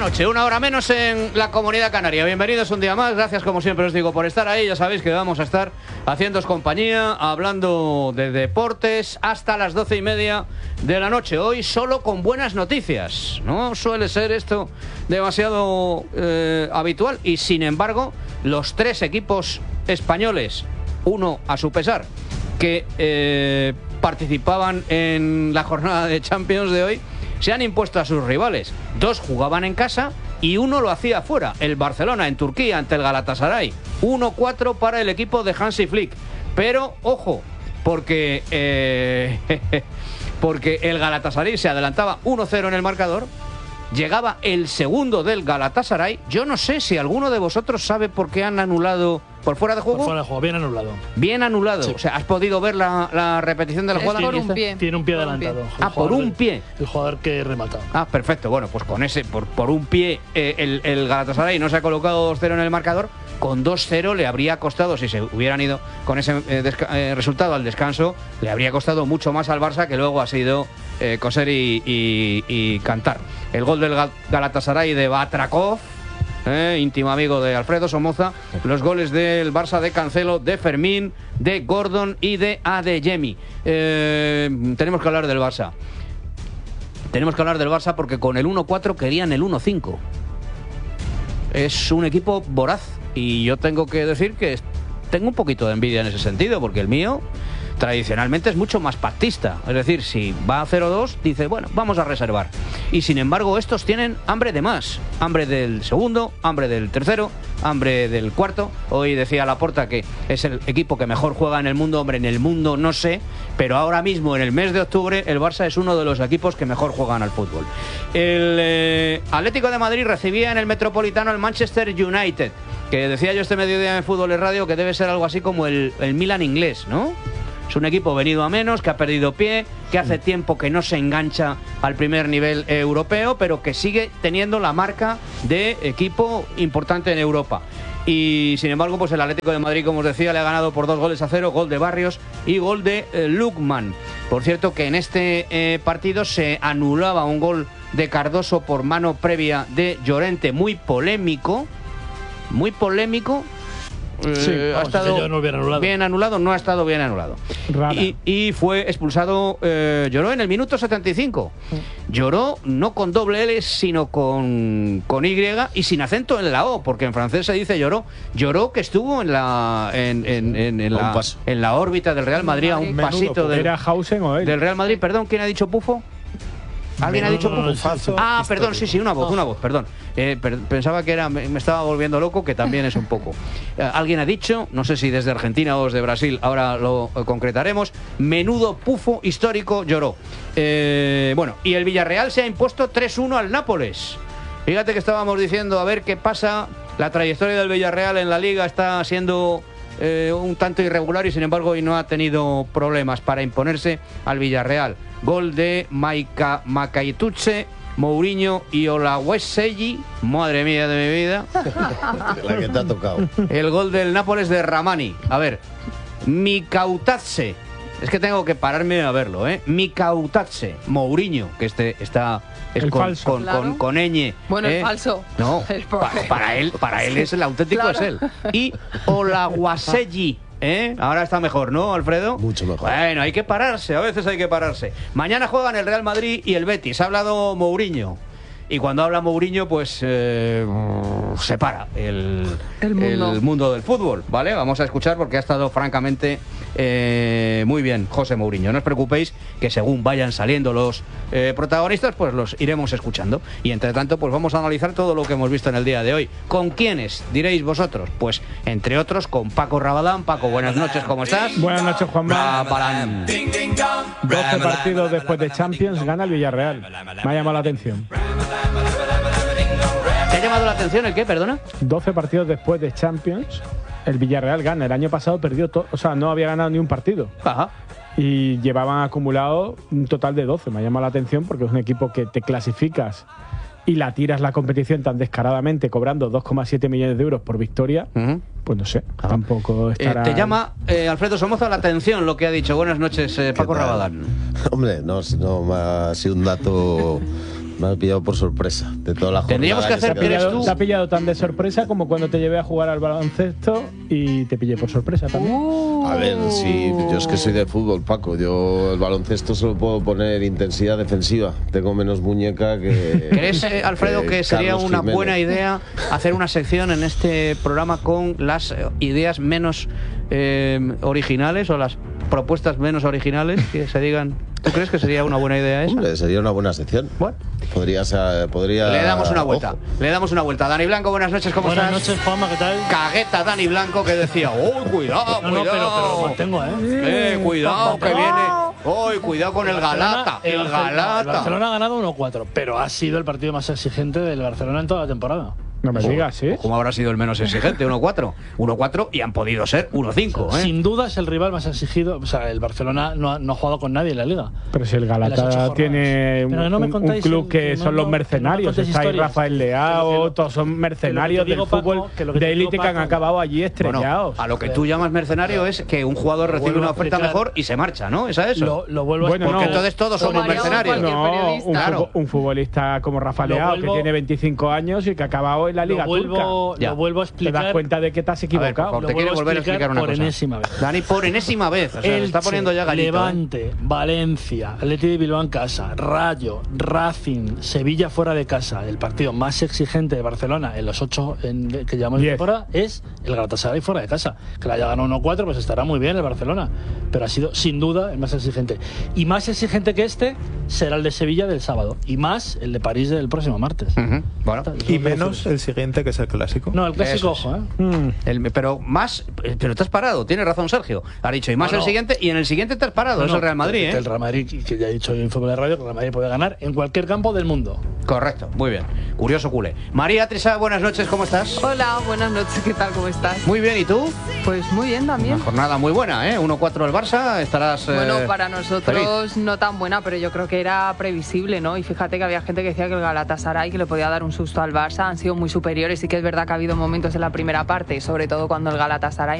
noche, 1 hora menos en la Comunidad Canaria. Bienvenidos un día más, gracias como siempre os digo por estar ahí. Ya sabéis que vamos a estar haciéndoos compañía, hablando de deportes hasta las 12:30 de la noche. Hoy solo con buenas noticias. No suele ser esto demasiado habitual y sin embargo los tres equipos españoles, uno a su pesar, que participaban en la jornada de Champions de hoy, se han impuesto a sus rivales. Dos jugaban en casa y uno lo hacía fuera. El Barcelona en Turquía ante el Galatasaray. 1-4 para el equipo de Hansi Flick. Pero, ojo, porque el Galatasaray se adelantaba 1-0 en el marcador. Llegaba el segundo del Galatasaray. Yo no sé si alguno de vosotros sabe por qué han anulado por fuera de juego. Por fuera de juego, bien anulado. Bien anulado. Sí. O sea, ¿has podido ver la repetición de la jugada? Por un pie. Tiene un pie adelantado. Por un pie. El jugador que remata. Ah, perfecto. Bueno, pues con ese, por un pie, el Galatasaray no se ha colocado 2-0 en el marcador. Con 2-0 le habría costado, si se hubieran ido con ese resultado al descanso, le habría costado mucho más al Barça, que luego ha sido coser y cantar. El gol del Galatasaray de Batrakov, íntimo amigo de Alfredo Somoza. Los goles del Barça de Cancelo, de Fermín, de Gordon y de Adeyemi. Tenemos que hablar del Barça. Tenemos que hablar del Barça porque con el 1-4 querían el 1-5. Es un equipo voraz y yo tengo que decir que tengo un poquito de envidia en ese sentido, porque el mío tradicionalmente es mucho más pactista. Es decir, si va a 0-2, dice, bueno, vamos a reservar. Y sin embargo, estos tienen hambre de más. Hambre del segundo, hambre del tercero, hambre del cuarto. Hoy decía Laporta que es el equipo que mejor juega en el mundo. Hombre, en el mundo no sé, pero ahora mismo, en el mes de octubre, el Barça es uno de los equipos que mejor juegan al fútbol. El Atlético de Madrid recibía en el Metropolitano al Manchester United, que decía yo este mediodía en Fútbol y Radio que debe ser algo así como el Milan inglés, ¿no? Es un equipo venido a menos, que ha perdido pie, que hace tiempo que no se engancha al primer nivel europeo, pero que sigue teniendo la marca de equipo importante en Europa. Y sin embargo, pues el Atlético de Madrid, como os decía, le ha ganado por 2-0, gol de Barrios y gol de Lookman. Por cierto, que en este partido se anulaba un gol de Cardoso por mano previa de Llorente, muy polémico. Sí, ha estado no bien anulado, no ha estado bien anulado. Y fue expulsado Lloró en el minuto 75. Lloró no con doble L, sino con Y y sin acento en la O, porque en francés se dice Lloró. Lloró, que estuvo en la órbita del Real Madrid, a un pasito del Real Madrid. Perdón, ¿quién ha dicho Pufo? ¿Alguien ha dicho Pufo? Perdón, sí, una voz, perdón. Pensaba que era, me estaba volviendo loco, que también es un poco. Alguien ha dicho, no sé si desde Argentina o desde Brasil, ahora lo concretaremos, menudo Pufo histórico Lloró. Bueno, y el Villarreal se ha impuesto 3-1 al Nápoles. Fíjate que estábamos diciendo, a ver qué pasa. La trayectoria del Villarreal en la Liga está siendo un tanto irregular y sin embargo hoy no ha tenido problemas para imponerse al Villarreal. Gol de Makaituche, Mourinho y Olajuwon. Madre mía de mi vida. La que te ha tocado. El gol del Nápoles de Ramani. A ver, Mikautadze. Es que tengo que pararme a verlo, ¿eh? Mikautadze, Mourinho, que está es con ñ. Bueno, el falso. No, para él es el auténtico, claro. Es él. Y Olajuwon. Ahora está mejor, ¿no, Alfredo? Mucho mejor. Bueno, hay que pararse, a veces hay que pararse. Mañana juegan el Real Madrid y el Betis. Ha hablado Mourinho. Y cuando habla Mourinho, pues se para el mundo del fútbol, ¿vale? Vamos a escuchar porque ha estado francamente muy bien José Mourinho. No os preocupéis que según vayan saliendo los protagonistas, pues los iremos escuchando. Y entre tanto, pues vamos a analizar todo lo que hemos visto en el día de hoy. ¿Con quiénes, diréis vosotros? Pues entre otros con Paco Rabadán. Paco, buenas noches, ¿cómo estás? Buenas noches, Juanma. 12 partidos después de Champions gana el Villarreal. Me ha llamado la atención. ¿Te ha llamado la atención el qué, perdona? 12 partidos después de Champions, el Villarreal gana. El año pasado perdió todo, o sea, no había ganado ni un partido. Ajá. Y llevaban acumulado un total de 12. Me ha llamado la atención porque es un equipo que te clasificas y la tiras la competición tan descaradamente, cobrando 2,7 millones de euros por victoria. Pues no sé, tampoco estará... Te llama Alfredo Somoza la atención lo que ha dicho. Buenas noches, Paco Rabadán. Hombre, no me ha sido un dato Me ha pillado por sorpresa. De toda la jornada. Tendríamos que hacer, ¿crees tú? Te ha pillado tan de sorpresa como cuando te llevé a jugar al baloncesto y te pillé por sorpresa también. A ver, sí, yo es que soy de fútbol, Paco. Yo el baloncesto solo puedo poner intensidad defensiva. Tengo menos muñeca que. ¿Crees, Alfredo, que sería Carlos una Jiménez. buena idea hacer una sección en este programa con las ideas menos originales o las propuestas menos originales que se digan? ¿Tú crees que sería una buena idea esa? Hombre, sería una buena sección. Bueno. Podría. Le damos una vuelta. Ojo. Le damos una vuelta. Dani Blanco, buenas noches, ¿cómo Buenas estás? noches, Juanma, ¿qué tal? Cagueta Dani Blanco que decía, ¡oh, cuidado, No, pero lo mantengo, ¿eh? Cuidado que viene! ¡Oh, cuidado con el Galata! El ¡El Galata! Barcelona ha ganado 1-4, pero ha sido el partido más exigente del Barcelona en toda la temporada. No me digas, ¿sí? ¿Cómo habrá sido el menos exigente? 1-4. 1-4 y han podido ser 1-5, ¿eh? Sin duda es el rival más exigido. O sea, el Barcelona no ha jugado con nadie en la liga. Pero si el En las 8 Galata jornadas. tiene Pero no me un contáis club que no- son los no- mercenarios. no me contéis Está ahí historias. Rafael Leao, todos son mercenarios del digo, Paco, fútbol que lo que te de digo, élite que han Paco, acabado allí Bueno, estrellados. a lo que tú llamas mercenario es que un jugador recibe vuelvo una a oferta explicar. mejor y se marcha, ¿no? ¿Es a eso? Lo vuelvo Bueno, a Porque no. entonces todos somos Como haríamos mercenarios. cualquier No, periodista. Claro. un futbolista como Rafa Lo Leao, que vuelvo- tiene 25 años y que ha acabado en la Liga Turca. Ya. Lo vuelvo a Te explicar. das cuenta de que te has A ver, por equivocado. favor, Lo te quiero vuelvo a volver a explicar una por cosa. enésima vez. Dani, por enésima vez. O sea, se está Elche, poniendo ya gallito. Levante, Valencia, Atleti de Bilbao en casa, Rayo, Racing, Sevilla fuera de casa. El partido más exigente de Barcelona en los 8 que llevamos de 10. temporada es el Galatasaray fuera de casa. Que la haya ganado 1-4, pues estará muy bien el Barcelona. Pero ha sido sin duda el más exigente. Y más exigente que este será el de Sevilla del sábado. Y más el de París del próximo martes. Ujú. Bueno. Y menos el siguiente, que es el clásico. No, el clásico, Eso ojo, ¿eh? Pero más, pero te has parado, tienes razón Sergio. Ha dicho, y más No, el no. siguiente, y en el siguiente te has parado, es el Real Madrid, que ¿eh? El Real Madrid, que ya he dicho hoy en Fútbol de Radio, que el Real Madrid puede ganar en cualquier campo del mundo. Correcto, muy bien. Curioso culé. María Trisa, buenas noches, ¿cómo estás? Hola, buenas noches, ¿qué tal? ¿Cómo estás? Muy bien, ¿y tú? Pues muy bien también. Una jornada muy buena, ¿eh? 1-4 el Barça, estarás Bueno, para feliz. nosotros no tan buena, pero yo creo que era previsible, ¿no? Y fíjate que había gente que decía que el Galatasaray, que le podía dar un susto al Barça, han sido muy superiores. Sí que es verdad que ha habido momentos en la primera parte, sobre todo cuando el Galatasaray